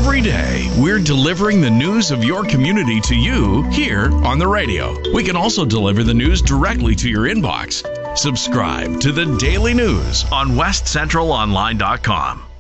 Every day, we're delivering the news of your community to you here on the radio. We can also deliver the news directly to your inbox. Subscribe to the Daily News on westcentralonline.com.